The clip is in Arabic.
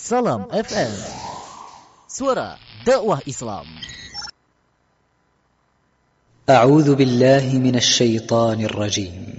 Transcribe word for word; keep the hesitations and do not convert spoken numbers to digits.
Salam F M, suara dakwah Islam. أعوذ بالله من الشيطان الرجيم.